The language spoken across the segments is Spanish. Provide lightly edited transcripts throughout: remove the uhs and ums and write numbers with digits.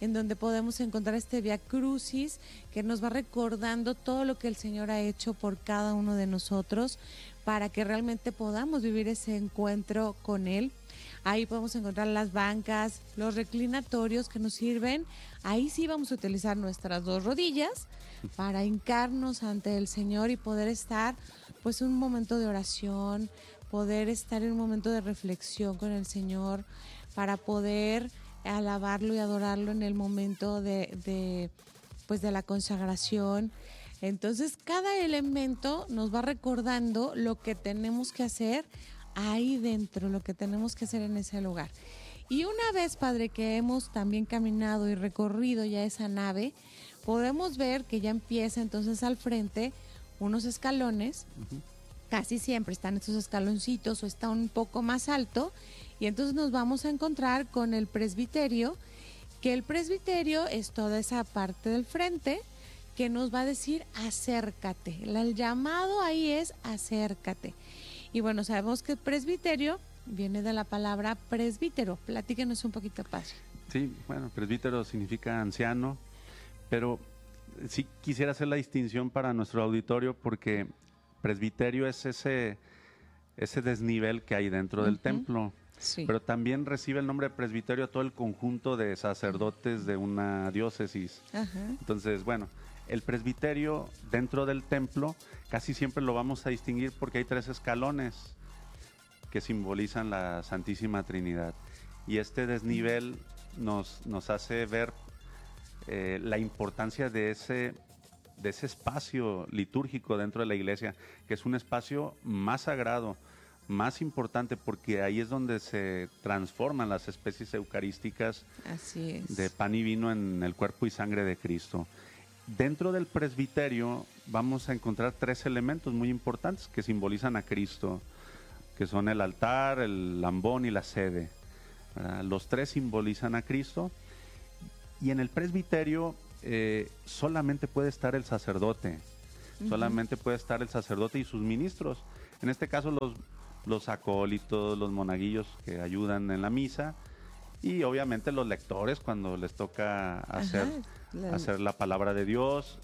en donde podemos encontrar este Vía Crucis que nos va recordando todo lo que el Señor ha hecho por cada uno de nosotros para que realmente podamos vivir ese encuentro con Él. Ahí podemos encontrar las bancas, los reclinatorios que nos sirven. Ahí sí vamos a utilizar nuestras dos rodillas para hincarnos ante el Señor y poder estar pues un momento de oración, poder estar en un momento de reflexión con el Señor, para poder alabarlo y adorarlo en el momento de la consagración. Entonces cada elemento nos va recordando lo que tenemos que hacer ahí dentro, lo que tenemos que hacer en ese lugar. Y una vez, Padre, que hemos también caminado y recorrido ya esa nave, podemos ver que ya empieza entonces al frente unos escalones. Casi siempre están estos escaloncitos o está un poco más alto, y entonces nos vamos a encontrar con el presbiterio, que el presbiterio es toda esa parte del frente que nos va a decir acércate. El llamado ahí es acércate. Y bueno, sabemos que el presbiterio viene de la palabra presbítero. Platíquenos un poquito, padre. Sí, bueno, presbítero significa anciano, pero sí quisiera hacer la distinción para nuestro auditorio porque presbiterio es ese desnivel que hay dentro del templo. Sí. Pero también recibe el nombre de presbiterio a todo el conjunto de sacerdotes de una diócesis. Ajá. Entonces, bueno, el presbiterio dentro del templo casi siempre lo vamos a distinguir porque hay 3 escalones que simbolizan la Santísima Trinidad. Y este desnivel nos hace ver la importancia de ese espacio litúrgico dentro de la iglesia, que es un espacio más sagrado, más importante, porque ahí es donde se transforman las especies eucarísticas. Así es. De pan y vino en el cuerpo y sangre de Cristo. Dentro del presbiterio vamos a encontrar 3 elementos muy importantes que simbolizan a Cristo, que son el altar, el lambón y la sede. Los 3 simbolizan a Cristo, y en el presbiterio solamente puede estar el sacerdote, solamente puede estar el sacerdote y sus ministros. En este caso los acólitos, los monaguillos que ayudan en la misa, y obviamente los lectores cuando les toca hacer la palabra de Dios,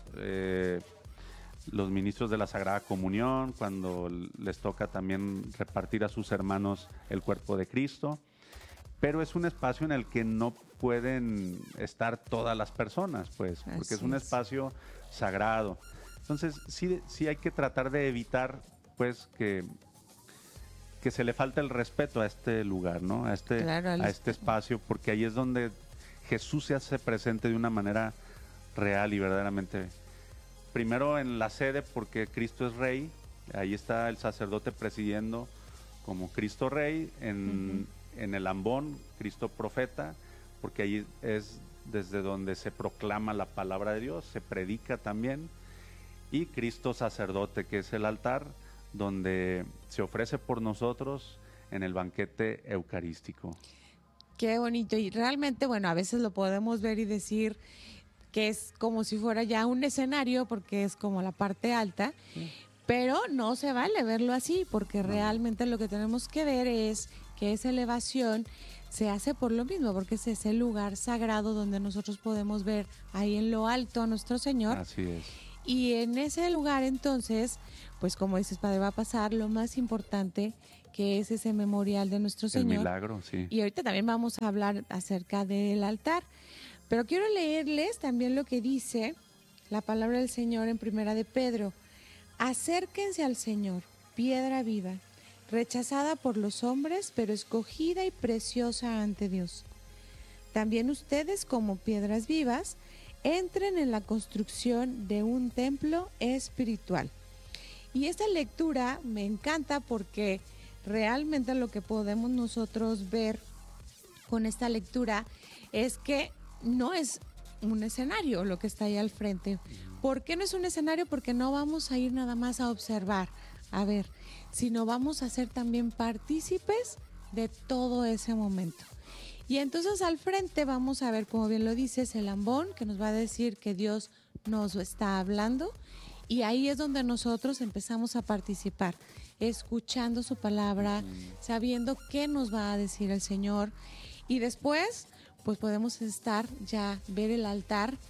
los ministros de la Sagrada Comunión cuando les toca también repartir a sus hermanos el cuerpo de Cristo. Pero es un espacio en el que no pueden estar todas las personas, pues, porque es un espacio sagrado. Entonces sí hay que tratar de evitar pues que se le falta el respeto a este lugar, ¿no? A este espacio, porque ahí es donde Jesús se hace presente de una manera real y verdaderamente. Primero en la sede, porque Cristo es Rey, ahí está el sacerdote presidiendo como Cristo Rey, en el ambón, Cristo Profeta, porque ahí es desde donde se proclama la palabra de Dios, se predica también, y Cristo Sacerdote, que es el altar, donde se ofrece por nosotros en el banquete eucarístico. Qué bonito, y realmente, bueno, a veces lo podemos ver y decir que es como si fuera ya un escenario porque es como la parte alta, pero no se vale verlo así, porque realmente lo que tenemos que ver es que esa elevación se hace por lo mismo, porque es ese lugar sagrado donde nosotros podemos ver ahí en lo alto a nuestro Señor. Así es. Y en ese lugar entonces, pues como dices, Padre, va a pasar lo más importante, que es ese memorial de nuestro Señor. El milagro, sí. Y ahorita también vamos a hablar acerca del altar. Pero quiero leerles también lo que dice la palabra del Señor en Primera de Pedro. Acérquense al Señor, piedra viva, rechazada por los hombres, pero escogida y preciosa ante Dios. También ustedes, como piedras vivas, entren en la construcción de un templo espiritual. Y esta lectura me encanta porque realmente lo que podemos nosotros ver con esta lectura es que no es un escenario lo que está ahí al frente. ¿Por qué no es un escenario? Porque no vamos a ir nada más a observar, a ver, sino vamos a ser también partícipes de todo ese momento. Y entonces al frente vamos a ver, como bien lo dices, el ambón, que nos va a decir que Dios nos está hablando, y ahí es donde nosotros empezamos a participar, escuchando su palabra, sabiendo qué nos va a decir el Señor. Y después, pues podemos estar ya, ver el altar